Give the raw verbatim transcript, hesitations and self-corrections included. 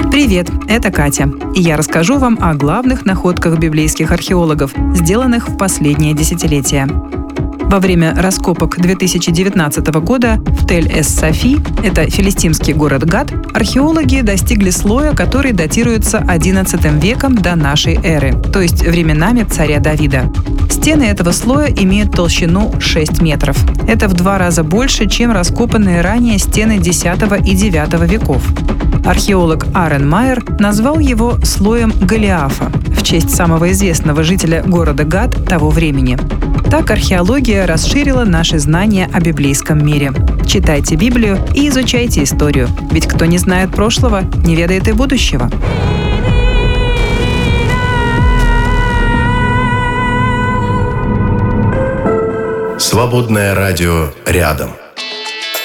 Привет, это Катя, и я расскажу вам о главных находках библейских археологов, сделанных в последнее десятилетие. Во время раскопок две тысячи девятнадцатого года в Тель-эс-Софи, это филистимский город Гат, археологи достигли слоя, который датируется одиннадцатым веком до нашей эры, то есть временами царя Давида. Стены этого слоя имеют толщину шесть метров. Это в два раза больше, чем раскопанные ранее стены десятого и девятого веков. Археолог Арен Майер назвал его слоем Голиафа в честь самого известного жителя города Гат того времени. Так археология расширила наши знания о библейском мире. Читайте Библию и изучайте историю, ведь кто не знает прошлого, не ведает и будущего. Свободное радио рядом.